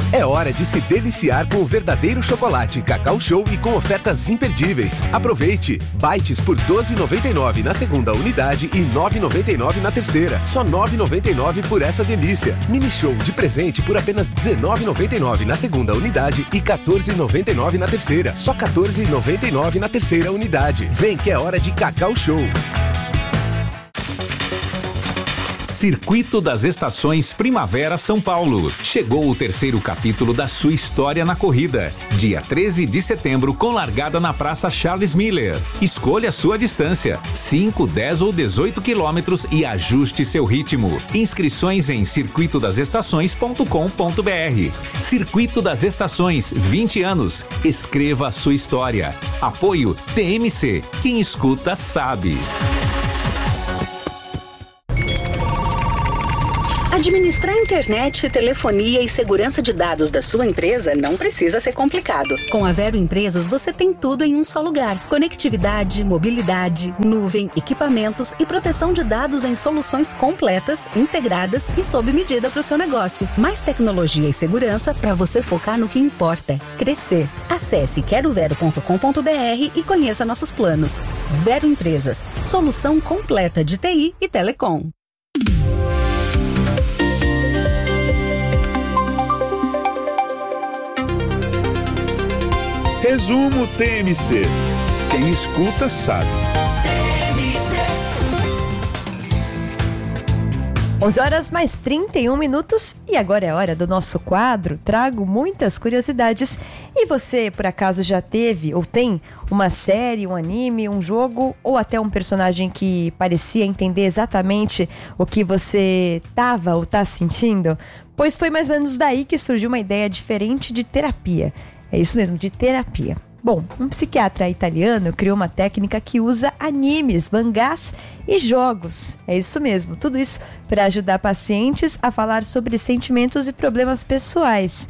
É hora de se deliciar com o verdadeiro chocolate Cacau Show e com ofertas imperdíveis. Aproveite! Bites por R$ 12,99 na segunda unidade e R$ 9,99 na terceira. Só R$ 9,99 por essa delícia. Mini Show de presente por apenas R$ 19,99 na segunda unidade e R$ 14,99 na terceira. Só R$ 14,99 na terceira unidade. Vem que é hora de Cacau Show. Circuito das Estações Primavera São Paulo. Chegou o terceiro capítulo da sua história na corrida. Dia 13 de setembro, com largada na Praça Charles Miller. Escolha a sua distância, 5, 10 ou 18 quilômetros e ajuste seu ritmo. Inscrições em circuitodasestações.com.br. Circuito das Estações, 20 anos. Escreva a sua história. Apoio TMC. Quem escuta sabe. Administrar internet, telefonia e segurança de dados da sua empresa não precisa ser complicado. Com a Vero Empresas, você tem tudo em um só lugar. Conectividade, mobilidade, nuvem, equipamentos e proteção de dados em soluções completas, integradas e sob medida para o seu negócio. Mais tecnologia e segurança para você focar no que importa: crescer. Acesse querovero.com.br e conheça nossos planos. Vero Empresas, solução completa de TI e telecom. Resumo TMC. Quem escuta sabe. 11h mais 31 e agora é hora do nosso quadro. Trago muitas curiosidades. E você, por acaso, já teve ou tem uma série, um anime, um jogo ou até um personagem que parecia entender exatamente o que você estava ou está sentindo? Pois foi mais ou menos daí que surgiu uma ideia diferente de terapia. É isso mesmo, de terapia. Bom, um psiquiatra italiano criou uma técnica que usa animes, mangás e jogos. É isso mesmo, tudo isso para ajudar pacientes a falar sobre sentimentos e problemas pessoais.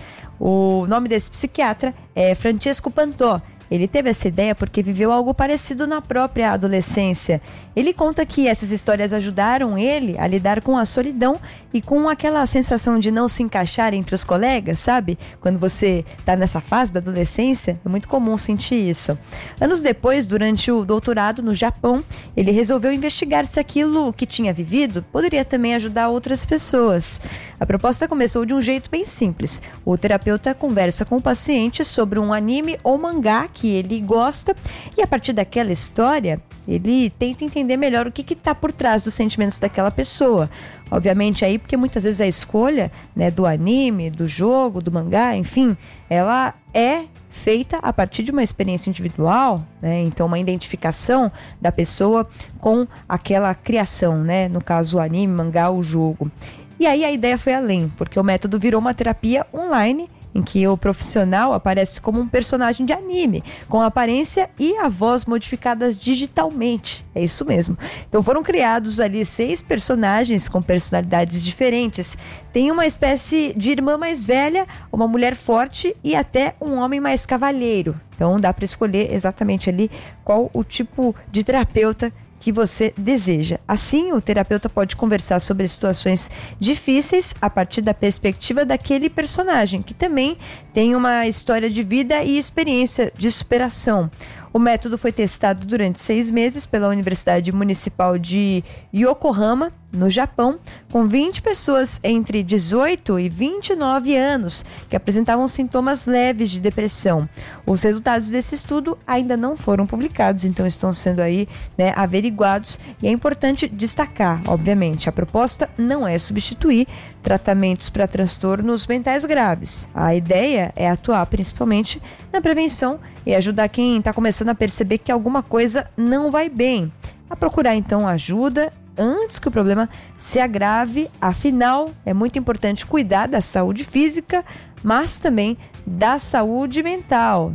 O nome desse psiquiatra é Francesco Pantò. Ele teve essa ideia porque viveu algo parecido na própria adolescência. Ele conta que essas histórias ajudaram ele a lidar com a solidão e com aquela sensação de não se encaixar entre os colegas, sabe? Quando você está nessa fase da adolescência, é muito comum sentir isso. Anos depois, durante o doutorado no Japão, ele resolveu investigar se aquilo que tinha vivido poderia também ajudar outras pessoas. A proposta começou de um jeito bem simples. O terapeuta conversa com o paciente sobre um anime ou mangá que ele gosta e a partir daquela história ele tenta entender melhor o que está por trás dos sentimentos daquela pessoa. Obviamente aí porque muitas vezes a escolha, né, do anime, do jogo, do mangá, enfim, ela é feita a partir de uma experiência individual, né? Então uma identificação da pessoa com aquela criação, né? No caso o anime, mangá, o jogo. E aí a ideia foi além, porque o método virou uma terapia online em que o profissional aparece como um personagem de anime, com a aparência e a voz modificadas digitalmente. É isso mesmo. Então foram criados ali 6 personagens com personalidades diferentes. Tem uma espécie de irmã mais velha, uma mulher forte e até um homem mais cavalheiro. Então dá para escolher exatamente ali qual o tipo de terapeuta que você deseja. Assim, o terapeuta pode conversar sobre situações difíceis a partir da perspectiva daquele personagem, que também tem uma história de vida e experiência de superação. O método foi testado durante 6 meses pela Universidade Municipal de Yokohama, no Japão, com 20 pessoas entre 18 e 29 anos que apresentavam sintomas leves de depressão. Os resultados desse estudo ainda não foram publicados, então estão sendo aí, né, averiguados, e é importante destacar, obviamente, a proposta não é substituir tratamentos para transtornos mentais graves. A ideia é atuar principalmente na prevenção e ajudar quem está começando a perceber que alguma coisa não vai bem, a procurar então ajuda antes que o problema se agrave. Afinal, é muito importante cuidar da saúde física, mas também da saúde mental.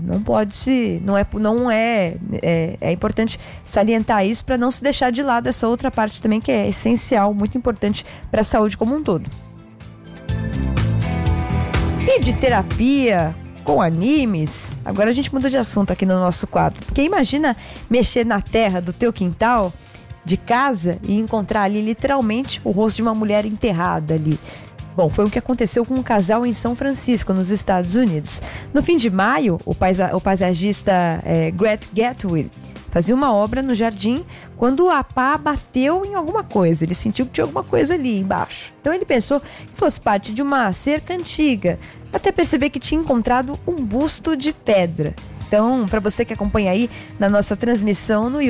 É importante salientar isso para não se deixar de lado essa outra parte também que é essencial, muito importante para a saúde como um todo. E de terapia com animes, agora a gente muda de assunto aqui no nosso quadro, porque imagina mexer na terra do teu quintal de casa e encontrar ali literalmente o rosto de uma mulher enterrada ali. Bom, foi o que aconteceu com um casal em São Francisco, nos Estados Unidos. No fim de maio, o paisagista Grant Gatwick fazia uma obra no jardim quando a pá bateu em alguma coisa. Ele sentiu que tinha alguma coisa ali embaixo. Então ele pensou que fosse parte de uma cerca antiga, até perceber que tinha encontrado um busto de pedra. Então, para você que acompanha aí na nossa transmissão no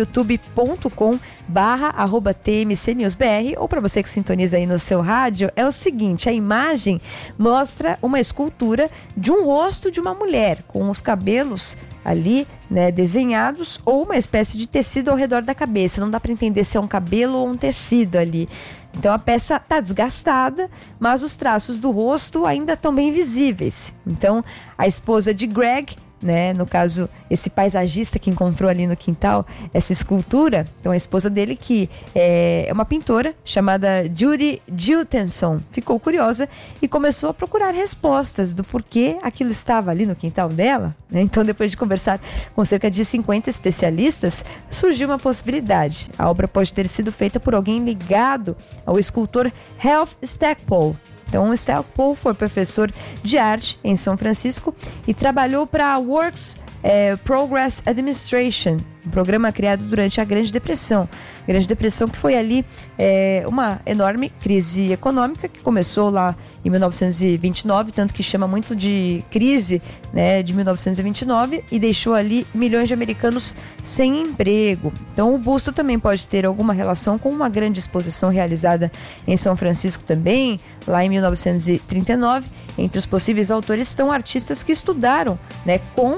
youtube.com/TMCNewsBR, ou para você que sintoniza aí no seu rádio, é o seguinte: a imagem mostra uma escultura de um rosto de uma mulher com os cabelos ali, né, desenhados, ou uma espécie de tecido ao redor da cabeça. Não dá para entender se é um cabelo ou um tecido ali. Então a peça está desgastada, mas os traços do rosto ainda estão bem visíveis. Então a esposa de Greg, né, no caso, esse paisagista que encontrou ali no quintal essa escultura, então a esposa dele, que é uma pintora chamada Judy Jutenson, ficou curiosa e começou a procurar respostas do porquê aquilo estava ali no quintal dela, né? Então, depois de conversar com cerca de 50 especialistas, surgiu uma possibilidade. A obra pode ter sido feita por alguém ligado ao escultor Ralph Stackpole. Então, o Stackpole foi professor de arte em São Francisco e trabalhou para a Works Progress Administration, um programa criado durante a Grande Depressão. Grande Depressão que foi ali uma enorme crise econômica que começou lá em 1929, tanto que chama muito de crise, né, de 1929, e deixou ali milhões de americanos sem emprego. Então o busto também pode ter alguma relação com uma grande exposição realizada em São Francisco também, lá em 1939. Entre os possíveis autores estão artistas que estudaram, né, com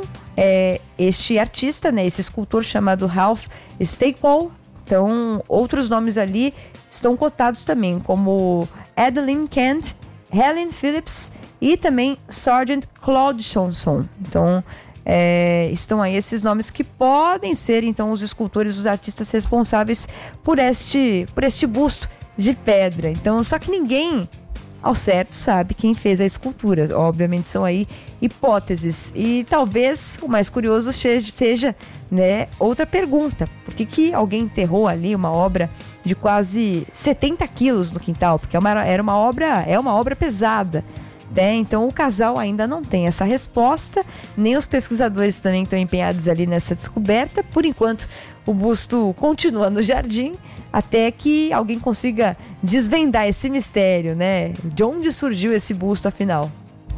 este artista, né, esse escultor chamado Ralph Stackpole. Então, outros nomes ali estão cotados também, como Adeline Kent, Helen Phillips e também Sargent Claude Johnson. Então, estão aí esses nomes que podem ser, então, os escultores, os artistas responsáveis por este busto de pedra. Então, só que ninguém ao certo sabe quem fez a escultura. Obviamente são aí hipóteses. E talvez o mais curioso seja, né, outra pergunta. Por que alguém enterrou ali uma obra de quase 70 quilos no quintal? Porque é uma obra pesada, né? Então o casal ainda não tem essa resposta, nem os pesquisadores também estão empenhados ali nessa descoberta. Por enquanto, o busto continua no jardim, até que alguém consiga desvendar esse mistério, né? De onde surgiu esse busto, afinal?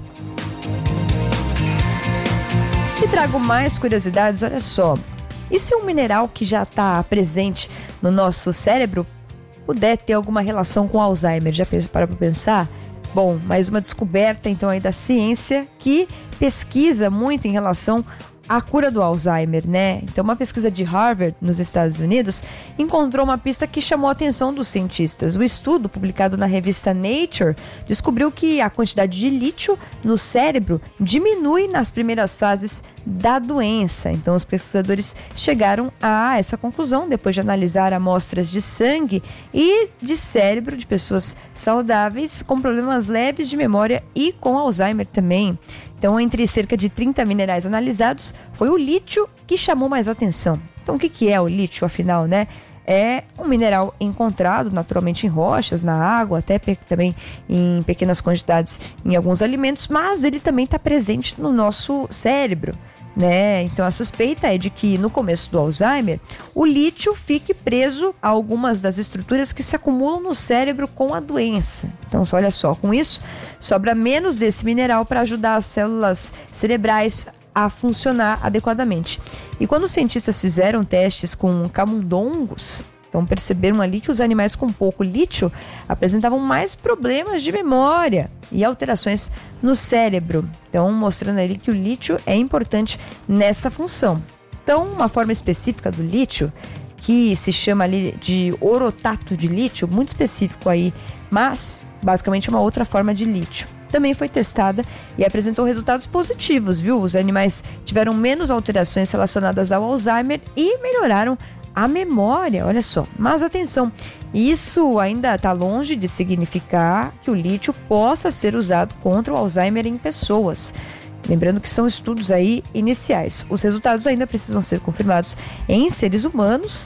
E trago mais curiosidades, olha só. E se um mineral que já está presente no nosso cérebro puder ter alguma relação com Alzheimer? Já parou para pensar? Bom, mais uma descoberta então aí da ciência que pesquisa muito em relação à cura do Alzheimer, né? Então, uma pesquisa de Harvard, nos Estados Unidos, encontrou uma pista que chamou a atenção dos cientistas. O estudo, publicado na revista Nature, descobriu que a quantidade de lítio no cérebro diminui nas primeiras fases da doença. Então, os pesquisadores chegaram a essa conclusão depois de analisar amostras de sangue e de cérebro de pessoas saudáveis com problemas leves de memória e com Alzheimer também. Então, entre cerca de 30 minerais analisados, foi o lítio que chamou mais atenção. Então, o que é o lítio, afinal, né? É um mineral encontrado naturalmente em rochas, na água, até também em pequenas quantidades em alguns alimentos, mas ele também está presente no nosso cérebro, né? Então, a suspeita é de que no começo do Alzheimer, o lítio fique preso a algumas das estruturas que se acumulam no cérebro com a doença. Então, olha só, com isso, sobra menos desse mineral para ajudar as células cerebrais a funcionar adequadamente. E quando os cientistas fizeram testes com camundongos, então perceberam ali que os animais com pouco lítio apresentavam mais problemas de memória e alterações no cérebro. Então, mostrando ali que o lítio é importante nessa função. Então, uma forma específica do lítio, que se chama ali de orotato de lítio, muito específico aí, mas basicamente uma outra forma de lítio, também foi testada e apresentou resultados positivos, viu? Os animais tiveram menos alterações relacionadas ao Alzheimer e melhoraram a memória, olha só. Mas atenção, isso ainda está longe de significar que o lítio possa ser usado contra o Alzheimer em pessoas. Lembrando que são estudos aí iniciais. Os resultados ainda precisam ser confirmados em seres humanos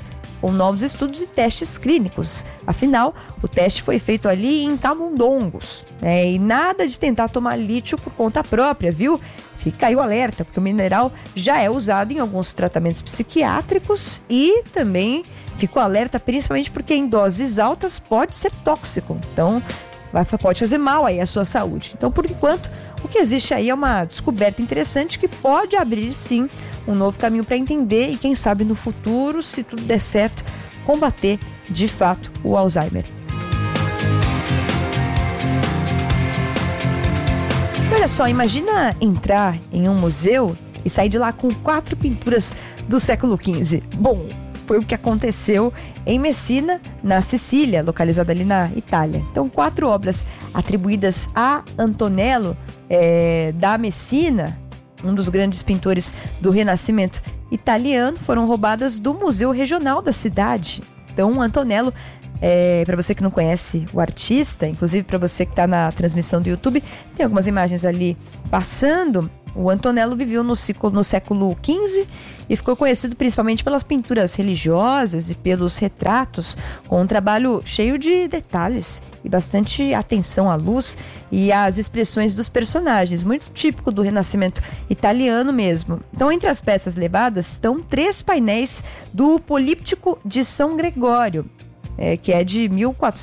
com novos estudos e testes clínicos. Afinal, o teste foi feito ali em camundongos, e nada de tentar tomar lítio por conta própria, viu? Fica aí o alerta, porque o mineral já é usado em alguns tratamentos psiquiátricos e também fica o alerta principalmente porque em doses altas pode ser tóxico, então pode fazer mal aí à sua saúde. Então, por enquanto, o que existe aí é uma descoberta interessante que pode abrir, sim, um novo caminho para entender e, quem sabe, no futuro, se tudo der certo, combater, de fato, o Alzheimer. Olha só, imagina entrar em um museu e sair de lá com 4 pinturas do século XV. Bom, foi o que aconteceu em Messina, na Sicília, localizada ali na Itália. Então, 4 obras atribuídas a Antonello da Messina, um dos grandes pintores do Renascimento italiano, foram roubadas do Museu Regional da cidade. Então, Antonello, para você que não conhece o artista, inclusive para você que está na transmissão do YouTube, tem algumas imagens ali passando. O Antonello viveu no século XV e ficou conhecido principalmente pelas pinturas religiosas e pelos retratos, com um trabalho cheio de detalhes e bastante atenção à luz e às expressões dos personagens, muito típico do Renascimento italiano mesmo. Então, entre as peças levadas estão 3 painéis do Políptico de São Gregório, que é de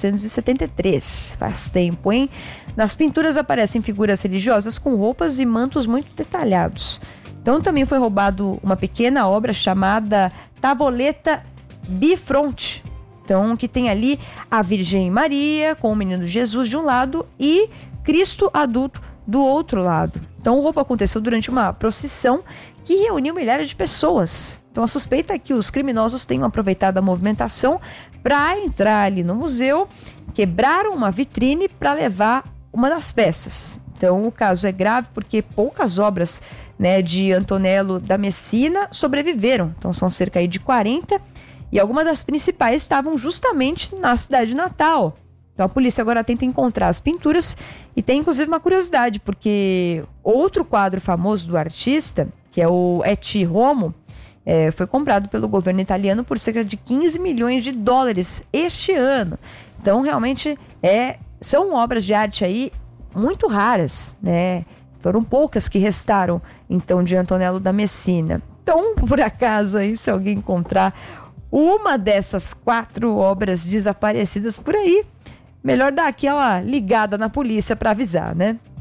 1473, faz tempo, hein? Nas pinturas aparecem figuras religiosas com roupas e mantos muito detalhados. Então também foi roubado uma pequena obra chamada Tavoletta Bifronte, então que tem ali a Virgem Maria com o menino Jesus de um lado e Cristo adulto do outro lado. Então o roubo aconteceu durante uma procissão que reuniu milhares de pessoas. Então a suspeita é que os criminosos tenham aproveitado a movimentação para entrar ali no museu, quebraram uma vitrine para levar uma das peças. Então o caso é grave porque poucas obras, de Antonello da Messina sobreviveram. Então são cerca aí de 40 e algumas das principais estavam justamente na cidade natal. Então a polícia agora tenta encontrar as pinturas e tem inclusive uma curiosidade, porque outro quadro famoso do artista, que é o Ecce Homo, foi comprado pelo governo italiano por cerca de 15 milhões de dólares este ano. Então, realmente, são obras de arte aí muito raras, Foram poucas que restaram, então, de Antonello da Messina. Então, por acaso, aí, se alguém encontrar uma dessas 4 obras desaparecidas por aí, melhor dar aquela ligada na polícia para avisar,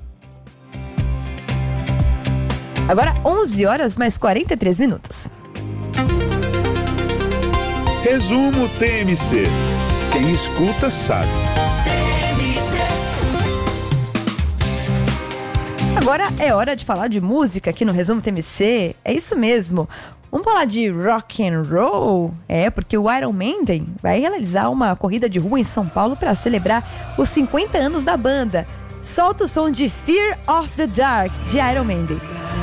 Agora, 11 horas mais 43 minutos. Resumo TMC. Quem escuta sabe. Agora é hora de falar de música aqui no Resumo TMC. É isso mesmo. Vamos falar de rock and roll? Porque o Iron Maiden vai realizar uma corrida de rua em São Paulo para celebrar os 50 anos da banda. Solta o som de Fear of the Dark, de Iron Maiden.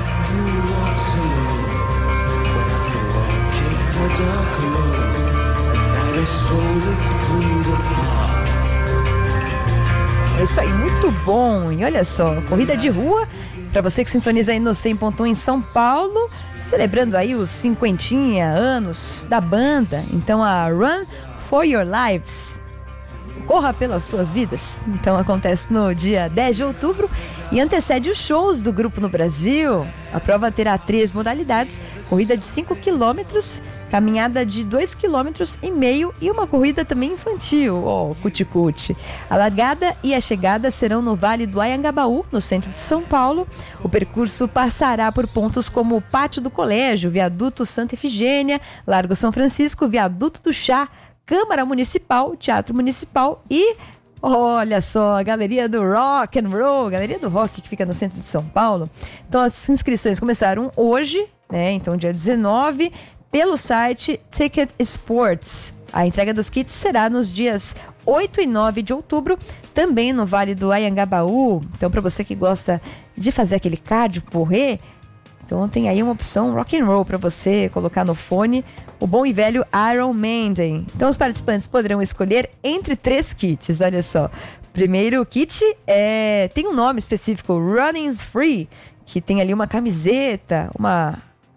É isso aí, muito bom. E olha só, corrida de rua, para você que sintoniza aí no 100.1 em São Paulo, celebrando aí os 50 anos da banda. Então a Run for Your Lives, corra pelas suas vidas. Então acontece no dia 10 de outubro e antecede os shows do grupo no Brasil. A prova terá 3 modalidades: corrida de 5 quilômetros, caminhada de 2,5 km e uma corrida também infantil, cuti-cuti. A largada e a chegada serão no Vale do Anhangabaú, no centro de São Paulo. O percurso passará por pontos como o Pátio do Colégio, Viaduto Santa Efigênia, Largo São Francisco, Viaduto do Chá, Câmara Municipal, Teatro Municipal e, olha só, a Galeria do Rock and Roll, Galeria do Rock, que fica no centro de São Paulo. Então as inscrições começaram hoje, então dia 19, pelo site Ticket Sports. A entrega dos kits será nos dias 8 e 9 de outubro, também no Vale do Anhangabaú. Então, para você que gosta de fazer aquele cardio, correr, então tem aí uma opção rock and roll para você colocar no fone, o bom e velho Iron Maiden. Então, os participantes poderão escolher entre 3 kits, olha só. Primeiro kit tem um nome específico, Running Free, que tem ali uma camiseta, uma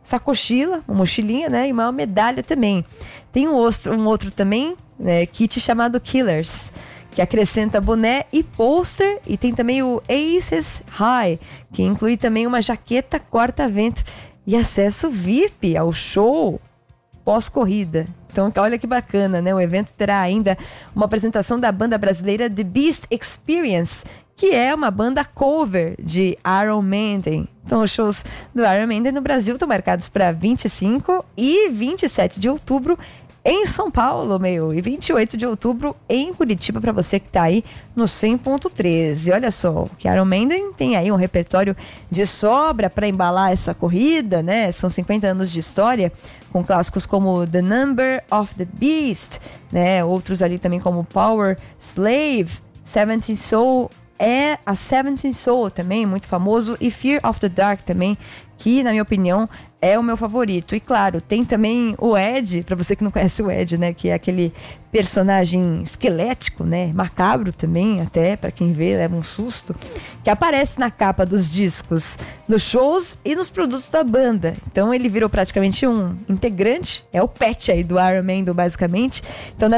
sacochila, uma mochilinha, né? E uma medalha também. Tem um outro também, né, kit chamado Killers, que acrescenta boné e pôster, e tem também o Aces High, que inclui também uma jaqueta corta-vento e acesso VIP ao show pós-corrida. Então, olha que bacana, né? O evento terá ainda uma apresentação da banda brasileira The Beast Experience, que é uma banda cover de Iron Maiden. Então, os shows do Iron Maiden no Brasil estão marcados para 25 e 27 de outubro em São Paulo, e 28 de outubro em Curitiba, para você que está aí no 100.13. Olha só, que Iron Maiden tem aí um repertório de sobra para embalar essa corrida, né? São 50 anos de história, com clássicos como The Number of the Beast, né? Outros ali também como Power Slave, Seventeen Soul, a Seventeen Soul também, muito famoso, e Fear of the Dark também, que na minha opinião é o meu favorito. E claro, tem também o Ed, para você que não conhece o Ed, né, que é aquele personagem esquelético, né, macabro também, até para quem vê leva um susto, que aparece na capa dos discos, nos shows e nos produtos da banda. Então ele virou praticamente um integrante, é o pet aí do Iron Maiden, basicamente. Então